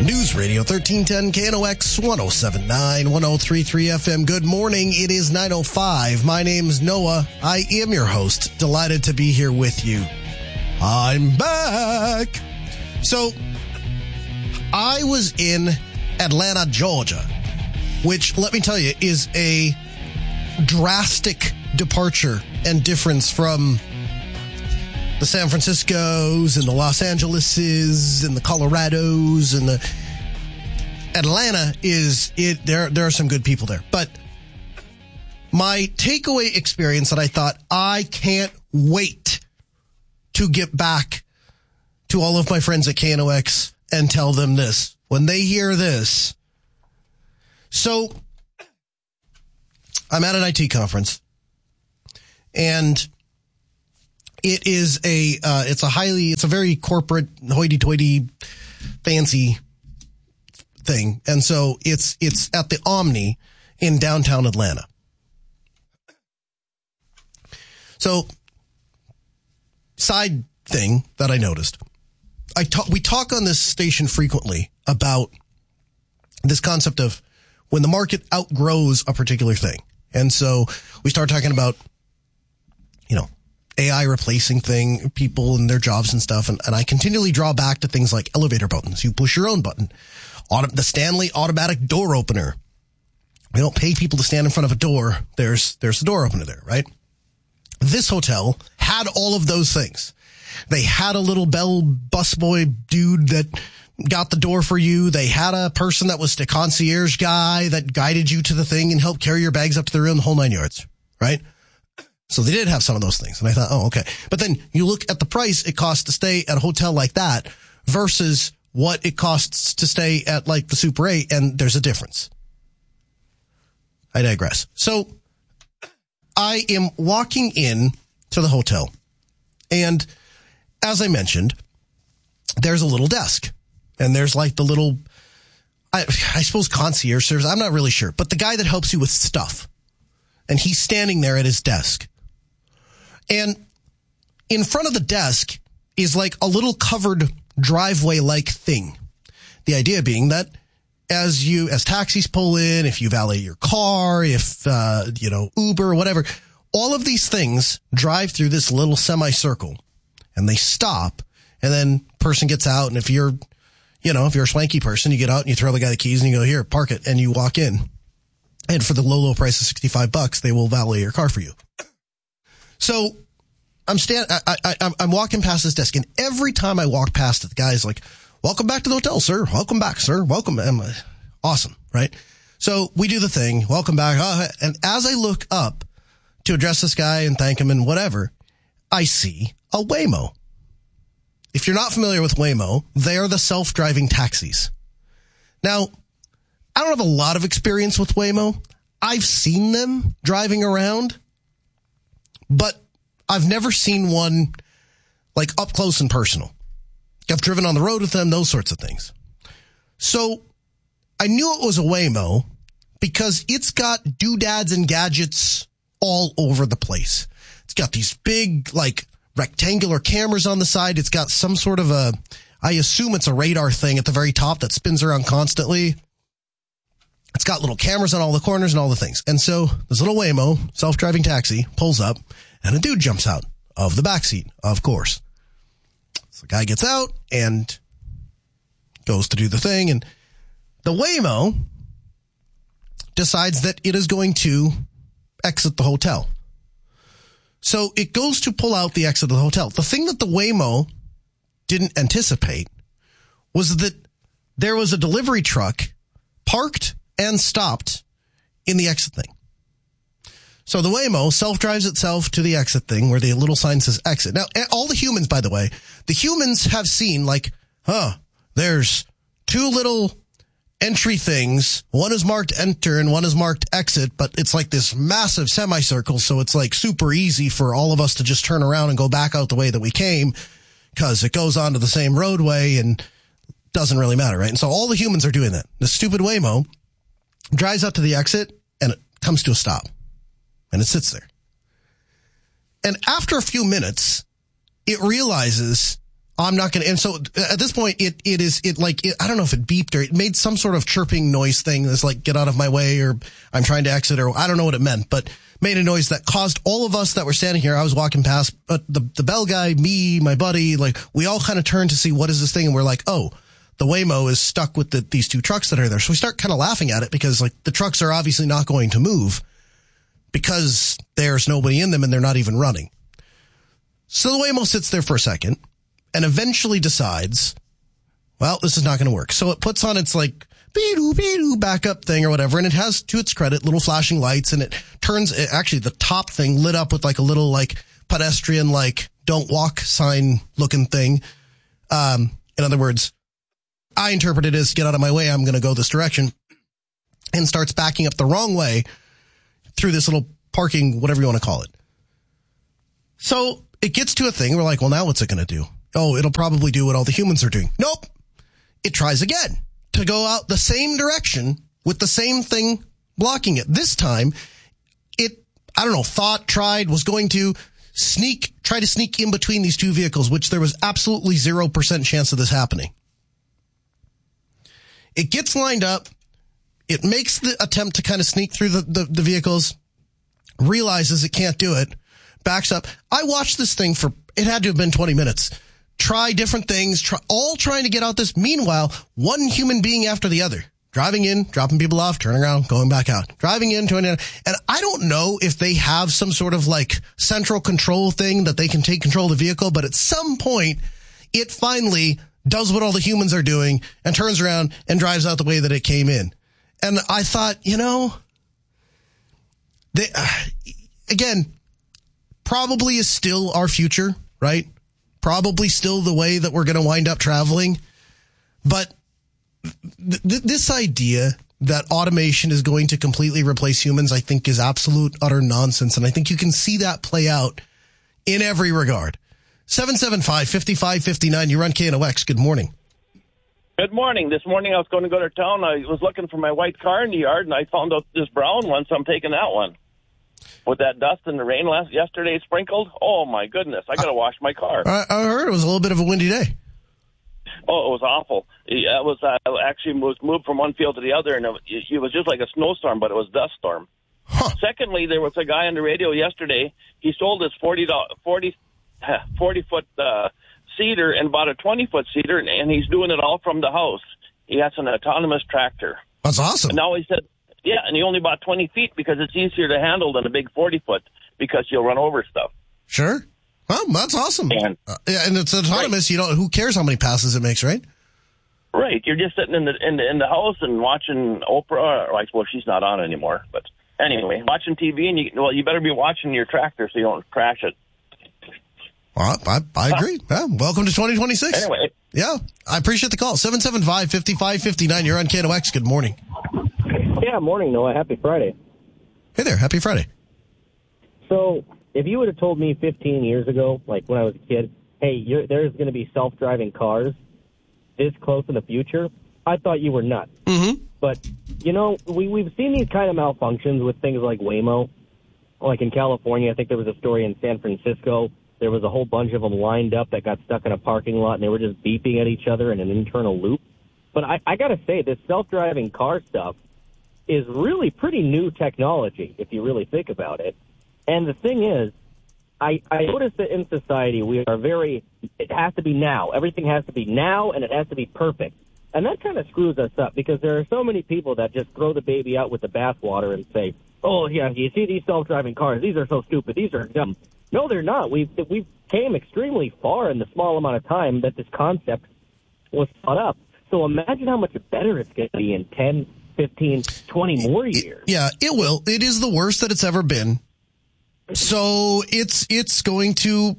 News Radio 1310 KNOX 1079 1033 FM. Good morning. It is 9:05. My name's Noah. I am your host. Delighted to be here with you. I'm back. So, I was in Atlanta, Georgia, which, let me tell you, is a drastic departure and difference from the San Franciscos and the Los Angeleses and the Colorados and the Atlanta is it. There are some good people there, but my takeaway experience that I thought I can't wait to get back to all of my friends at KNOX and tell them this when they hear this. So I'm at an IT conference and it is it's a very corporate, hoity-toity, fancy thing. And so it's at the Omni in downtown Atlanta. So, side thing that I noticed. We talk on this station frequently about this concept of when the market outgrows a particular thing. And so we start talking about, AI replacing people and their jobs and stuff. And I continually draw back to things like elevator buttons. You push your own button. The Stanley automatic door opener. We don't pay people to stand in front of a door. There's the door opener there, right? This hotel had all of those things. They had a little bell busboy dude that got the door for you. They had a person that was the concierge guy that guided you to the thing and helped carry your bags up to the room, the whole 9 yards, right? So they did have some of those things. And I thought, oh, okay. But then you look at the price it costs to stay at a hotel like that versus what it costs to stay at like the Super 8, and there's a difference. I digress. So I am walking in to the hotel, and as I mentioned, there's a little desk, and there's like the little, I suppose concierge service. I'm not really sure, but the guy that helps you with stuff, and he's standing there at his desk. And in front of the desk is like a little covered driveway-like thing. The idea being that as taxis pull in, if you valet your car, if, Uber, whatever, all of these things drive through this little semicircle and they stop, and then person gets out. And if you're a swanky person, you get out and you throw the guy the keys and you go, here, park it, and you walk in. And for the low price of $65, they will valet your car for you. So I'm walking past this desk, and every time I walk past it, the guy's like, welcome back to the hotel, sir. Welcome back, sir. Welcome. I'm like, awesome, right? So we do the thing. Welcome back. And as I look up to address this guy and thank him and whatever, I see a Waymo. If you're not familiar with Waymo, they are the self-driving taxis. Now, I don't have a lot of experience with Waymo. I've seen them driving around, but I've never seen one like up close and personal. I've driven on the road with them, those sorts of things. So I knew it was a Waymo because it's got doodads and gadgets all over the place. It's got these big, like, rectangular cameras on the side. It's got some sort of I assume it's a radar thing at the very top that spins around constantly. It's got little cameras on all the corners and all the things. And so this little Waymo, self-driving taxi, pulls up, and a dude jumps out of the backseat, of course. So the guy gets out and goes to do the thing, and the Waymo decides that it is going to exit the hotel. So it goes to pull out the exit of the hotel. The thing that the Waymo didn't anticipate was that there was a delivery truck parked and stopped in the exit thing. So the Waymo self-drives itself to the exit thing where the little sign says exit. Now, all the humans, by the way, the humans have seen like, there's two little entry things. One is marked enter and one is marked exit, but it's like this massive semicircle. So it's like super easy for all of us to just turn around and go back out the way that we came because it goes onto the same roadway and doesn't really matter, right? And so all the humans are doing that. The stupid Waymo drives up to the exit and it comes to a stop and it sits there. And after a few minutes, it realizes, I'm not going to. And so at this point, I don't know if it beeped or it made some sort of chirping noise thing that's like, get out of my way, or I'm trying to exit, or I don't know what it meant, but made a noise that caused all of us that were standing here. I was walking past the bell guy, me, my buddy, like we all kind of turned to see what is this thing. And we're like, oh, the Waymo is stuck with these two trucks that are there. So we start kind of laughing at it because like the trucks are obviously not going to move because there's nobody in them and they're not even running. So the Waymo sits there for a second and eventually decides, well, this is not going to work. So it puts on its like beep-doo backup thing or whatever, and it has, to its credit, little flashing lights, and it turns, actually the top thing lit up with like a little like pedestrian like don't walk sign looking thing. In other words, I interpret it as get out of my way, I'm going to go this direction, and starts backing up the wrong way through this little parking, whatever you want to call it. So it gets to a thing. We're like, well, now what's it going to do? Oh, it'll probably do what all the humans are doing. Nope. It tries again to go out the same direction with the same thing blocking it. This time, was going to try to sneak in between these two vehicles, which there was absolutely 0% chance of this happening. It gets lined up. It makes the attempt to kind of sneak through the vehicles, realizes it can't do it, backs up. I watched this thing it had to have been 20 minutes. Try different things, all trying to get out this. Meanwhile, one human being after the other, driving in, dropping people off, turning around, going back out, driving in, turning out. And I don't know if they have some sort of like central control thing that they can take control of the vehicle, but at some point it finally does what all the humans are doing and turns around and drives out the way that it came in. And I thought, again, probably is still our future, right? Probably still the way that we're going to wind up traveling. But this idea that automation is going to completely replace humans, I think is absolute, utter nonsense. And I think you can see that play out in every regard. 775-5559, you're on KNOX. Good morning. Good morning. This morning I was going to go to town. I was looking for my white car in the yard, and I found out this brown one, so I'm taking that one. With that dust and the rain yesterday sprinkled, oh my goodness, I got to wash my car. I heard it was a little bit of a windy day. Oh, it was awful. It was actually moved from one field to the other, and it was just like a snowstorm, but it was dust storm. Huh. Secondly, there was a guy on the radio yesterday. He sold his 40-foot cedar and bought a 20-foot cedar, and he's doing it all from the house. He has an autonomous tractor. That's awesome. And now he said, yeah, and he only bought 20 feet because it's easier to handle than a big 40-foot because you'll run over stuff. Sure. Well, that's awesome. And it's autonomous. Right. Who cares how many passes it makes, right? Right. You're just sitting in the house and watching Oprah. Well, she's not on anymore, but anyway, watching TV, and you better be watching your tractor so you don't crash it. Well, I agree. Yeah, welcome to 2026. Anyway. Yeah, I appreciate the call. 775-5559. You're on KNOX. Good morning. Yeah, morning, Noah. Happy Friday. Hey there. Happy Friday. So if you would have told me 15 years ago, like when I was a kid, hey, there's going to be self-driving cars this close in the future, I thought you were nuts. Mm-hmm. But, we've seen these kind of malfunctions with things like Waymo. Like in California, I think there was a story in San Francisco. There was a whole bunch of them lined up that got stuck in a parking lot, and they were just beeping at each other in an internal loop. But I got to say, this self-driving car stuff is really pretty new technology, if you really think about it. And the thing is, I notice that in society we are it has to be now. Everything has to be now, and it has to be perfect. And that kind of screws us up because there are so many people that just throw the baby out with the bathwater and say, oh, yeah, you see these self-driving cars, these are so stupid, these are dumb. No, they're not. We've came extremely far in the small amount of time that this concept was thought up. So imagine how much better it's going to be in 10, 15, 20 more years. Yeah, it will. It is the worst that it's ever been. So it's going to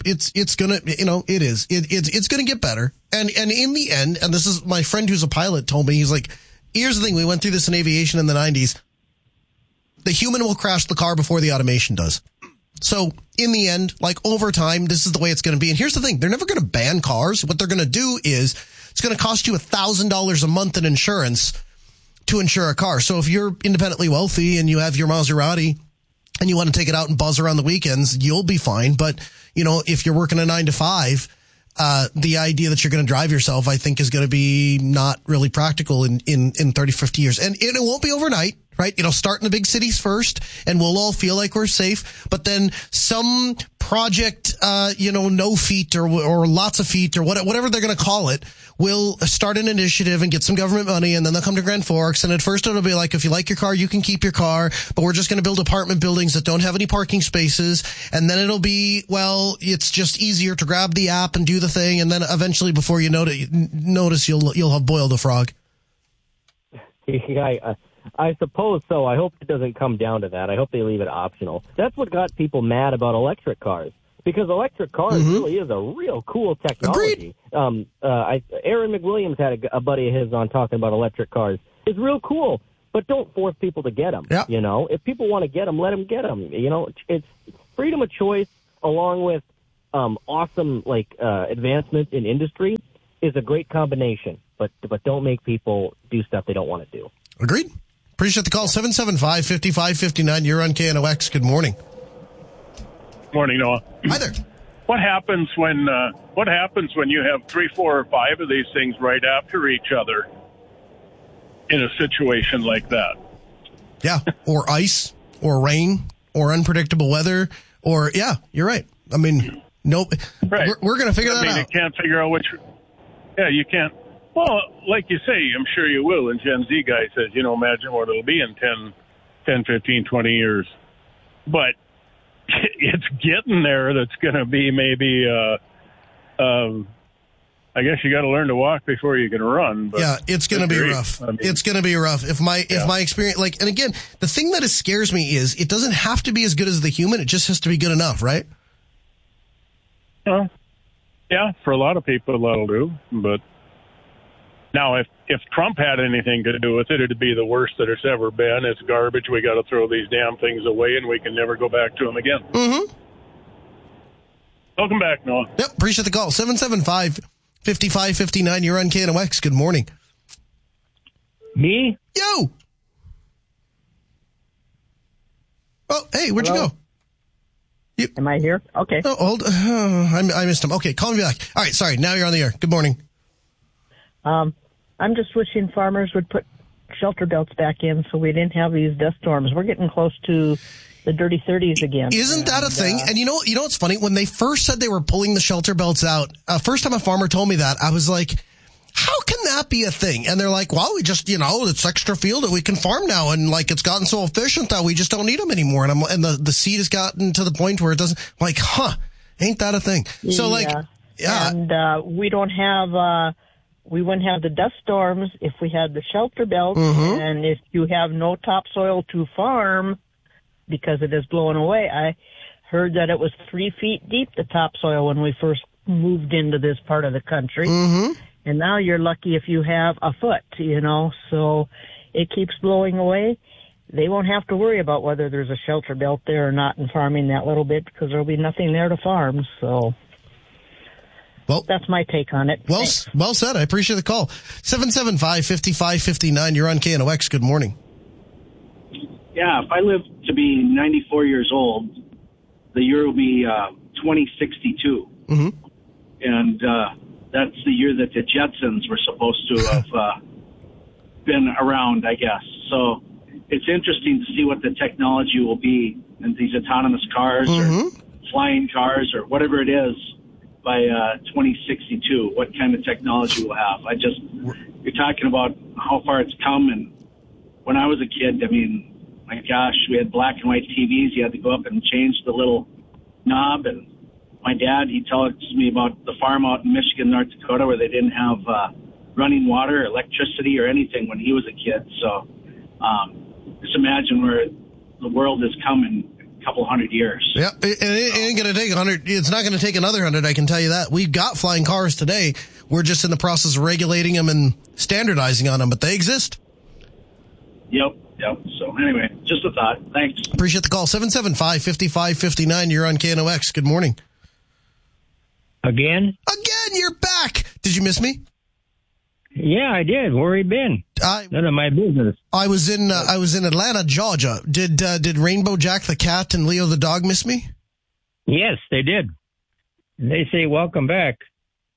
get better. And in the end, and this is my friend who's a pilot told me, he's like, here's the thing. We went through this in aviation in the 90s. The human will crash the car before the automation does. So in the end, like over time, this is the way it's going to be. And here's the thing. They're never going to ban cars. What they're going to do is it's going to cost you $1,000 a month in insurance to insure a car. So if you're independently wealthy and you have your Maserati and you want to take it out and buzz around the weekends, you'll be fine. But, if you're working a 9 to 5, the idea that you're going to drive yourself, I think, is going to be not really practical in 30, 50 years. And it won't be overnight, right? It'll start in the big cities first, and we'll all feel like we're safe. But then some project, no feet or lots of feet or whatever they're going to call it, will start an initiative and get some government money, and then they'll come to Grand Forks. And at first it'll be like, if you like your car, you can keep your car, but we're just going to build apartment buildings that don't have any parking spaces. And then it'll be, well, it's just easier to grab the app and do the thing. And then eventually, before you notice, you'll have boiled a frog. Yeah, I suppose so. I hope it doesn't come down to that. I hope they leave it optional. That's what got people mad about electric cars. Because electric cars really is a real cool technology. Aaron McWilliams had a buddy of his on talking about electric cars. It's real cool, but don't force people to get them. Yep. You know, if people want to get them, let them get them. You know, it's freedom of choice along with awesome advancement in industry is a great combination. But don't make people do stuff they don't want to do. Agreed. Appreciate the call. 775-5559. You're on KNOX. Good morning. Morning, Noah. Hi there. What happens when you have 3, 4, or 5 of these things right after each other in a situation like that? Yeah, or ice, or rain, or unpredictable weather, or you're right. I mean, nope. Right. We're going to figure that out. You can't figure out which. Yeah, you can't. Well, like you say, I'm sure you will. And Gen Z guy says, imagine what it'll be in 10, 15, 20 years. But it's getting there that's going to be maybe, I guess you got to learn to walk before you can run. But yeah, it's going to be rough. I mean, it's going to be rough. If my experience, and again, the thing that scares me is it doesn't have to be as good as the human. It just has to be good enough, right? Well, yeah, for a lot of people that'll do. But now, if Trump had anything to do with it, it'd be the worst that it's ever been. It's garbage. We got to throw these damn things away, and we can never go back to them again. Mm-hmm. Welcome back, Noah. Yep, appreciate the call. 775-5559. You're on KNOX. Good morning. Me? Yo! Oh, hey, where'd Hello? you go? Am I here? Okay. Oh, hold. I missed him. Okay, call me back. All right, sorry. Now you're on the air. Good morning. I'm just wishing farmers would put shelter belts back in so we didn't have these dust storms. We're getting close to the dirty 30s again. Isn't that a thing? And you know what's funny? When they first said they were pulling the shelter belts out, first time a farmer told me that, I was like, how can that be a thing? And they're like, well, we just, it's extra field that we can farm now. And it's gotten so efficient that we just don't need them anymore. And the seed has gotten to the point where it doesn't, ain't that a thing? So yeah. And we don't have, we wouldn't have the dust storms if we had the shelter belts. Mm-hmm. And if you have no topsoil to farm because it is blowing away, I heard that it was 3 feet deep, the topsoil, when we first moved into this part of the country. Mm-hmm. And now you're lucky if you have a foot, so it keeps blowing away. They won't have to worry about whether there's a shelter belt there or not in farming that little bit because there'll be nothing there to farm. So that's my take on it. Well said. I appreciate the call. 775-5559. You're on KNOX. Good morning. Yeah, if I live to be 94 years old, the year will be 2062. Mm-hmm. And that's the year that the Jetsons were supposed to have been around, I guess. So it's interesting to see what the technology will be in these autonomous cars or flying cars or whatever it is by 2062, what kind of technology we'll have. You're talking about how far it's come. And when I was a kid, I mean, my gosh, we had black and white TVs. You had to go up and change the little knob. And my dad, he tells me about the farm out in Michigan, North Dakota, where they didn't have running water, electricity, or anything when he was a kid. So just imagine where the world has come in a couple hundred years. Yeah, it ain't going to take 100. It's not going to take another 100, I can tell you that. We've got flying cars today. We're just in the process of regulating them and standardizing on them, but they exist. Yep. So anyway, just a thought. Thanks. Appreciate the call. 775-5559. You're on KNOX. Good morning. Again, you're back. Did you miss me? Yeah, I did. Where you been? None of my business. I was in Atlanta, Georgia. Did Rainbow Jack the cat and Leo the dog miss me? Yes, they did. They say welcome back.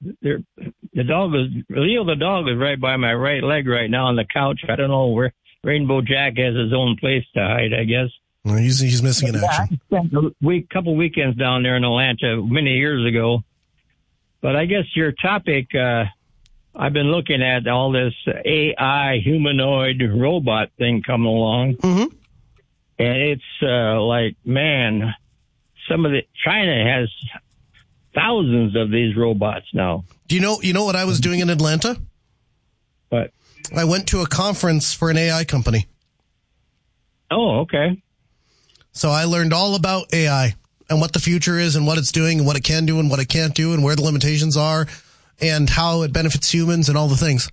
Leo the dog is right by my right leg right now on the couch. I don't know where Rainbow Jack has his own place to hide, I guess. Well, he's missing in action. I spent a couple weekends down there in Atlanta many years ago. But I guess your topic, I've been looking at all this AI humanoid robot thing coming along. Mm-hmm. And it's like, man, China has thousands of these robots now. Do you know what I was doing in Atlanta? What? I went to a conference for an AI company. Oh, okay. So I learned all about AI and what the future is and what it's doing and what it can do and what it can't do and where the limitations are and how it benefits humans and all the things.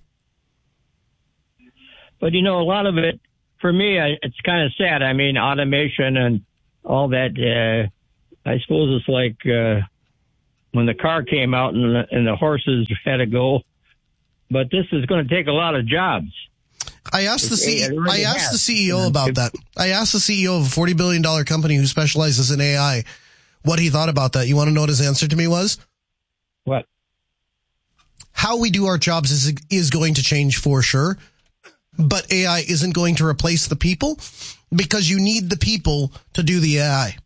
But, a lot of it, for me, it's kind of sad. I mean, automation and all that, I suppose it's like when the car came out and the horses had to go. But this is going to take a lot of jobs. I asked the CEO about that. I asked the CEO of a $40 billion company who specializes in AI what he thought about that. You want to know what his answer to me was? What? How we do our jobs is going to change for sure, but AI isn't going to replace the people because you need the people to do the AI.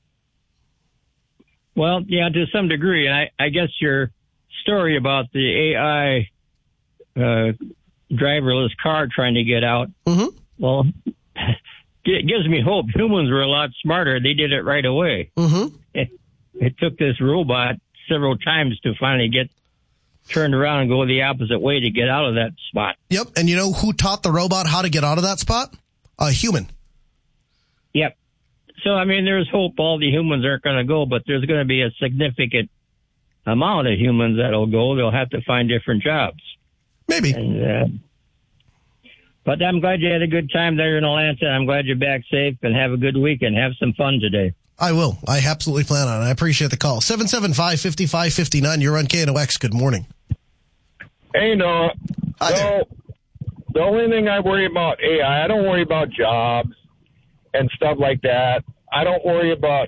Well, yeah, to some degree. And I guess your story about the AI driverless car trying to get out, mm-hmm. Well, it gives me hope. Humans were a lot smarter. They did it right away. Mm-hmm. It took this robot several times to finally get turned around and go the opposite way to get out of that spot. Yep. And you know who taught the robot how to get out of that spot? A human. Yep. So, I mean, there's hope all the humans aren't going to go, but there's going to be a significant amount of humans that'll go. They'll have to find different jobs. Maybe. But I'm glad you had a good time there in Atlanta. I'm glad you're back safe and have a good weekend. Have some fun today. I will. I absolutely plan on it. I appreciate the call. 775-5559. You're on KNOX. Good morning. Hey, Noah. Hi there. The only thing I worry about AI, I don't worry about jobs and stuff like that. I don't worry about,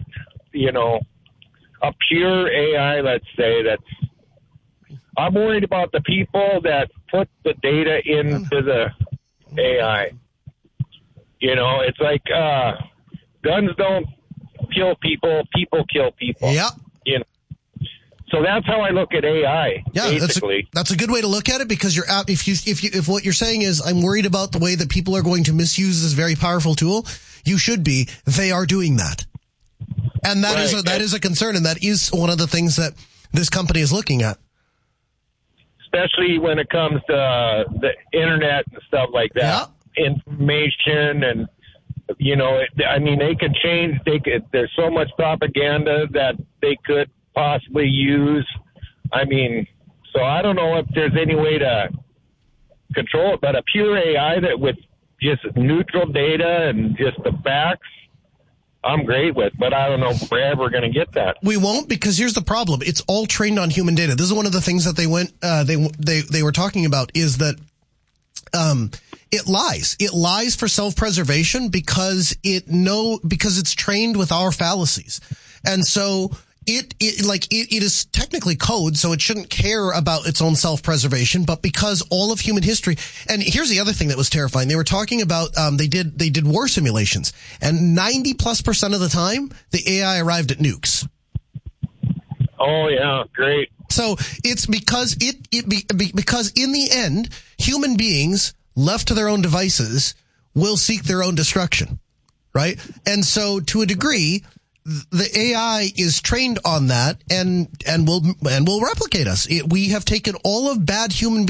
a pure AI, let's say, I'm worried about the people that put the data into the AI. It's like guns don't kill people, people kill people. Yeah. So that's how I look at AI. Yeah, basically. That's a good way to look at it because if what you're saying is I'm worried about the way that people are going to misuse this very powerful tool, you should be. They are doing that. And that is a concern, and that is one of the things that this company is looking at. Especially when it comes to the internet and stuff like that. Yeah. Information and, they can change. There's so much propaganda that they could possibly use. So I don't know if there's any way to control it, but a pure AI that with just neutral data and just the facts, I'm great with, but I don't know if we're ever going to get that. We won't, because here's the problem. It's all trained on human data. This is one of the things that they were talking about is that, it lies. It lies for self-preservation because it's trained with our fallacies. And so it is technically code, so it shouldn't care about its own self-preservation, but because all of human history, and here's the other thing that was terrifying. They were talking about, they did war simulations, and 90+% of the time, the AI arrived at nukes. Oh yeah, great. So it's because because in the end, human beings left to their own devices will seek their own destruction, right? And so to a degree, the AI is trained on that and will replicate us. We have taken all of human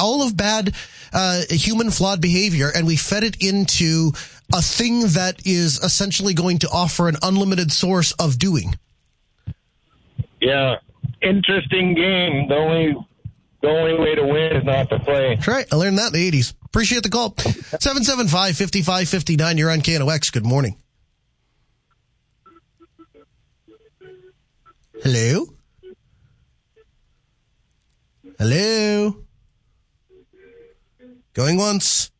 flawed behavior and we fed it into a thing that is essentially going to offer an unlimited source of doing. Yeah. Interesting game. The only way to win is not to play. That's right. I learned that in the 80s. Appreciate the call. 775-5559. You're on KNOX. Good morning. Hello? Hello? Going once.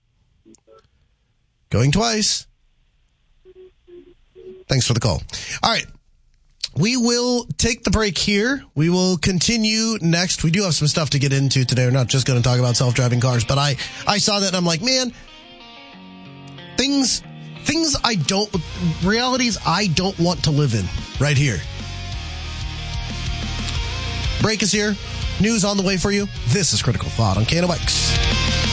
Going twice. Thanks for the call. All right. We will take the break here. We will continue next. We do have some stuff to get into today. We're not just going to talk about self-driving cars, but I saw that and I'm like, man, realities I don't want to live in right here. Break is here. News on the way for you. This is Critical Thought on KNOX.